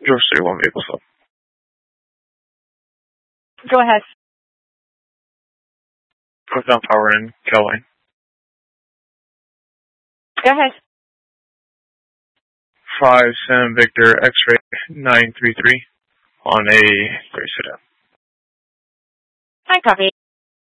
George 31 vehicle slow. Go ahead. Northbound power in, Kelvin. Go ahead. 5 Sam Victor X-ray 933 on a gray sedan. Hi, copy.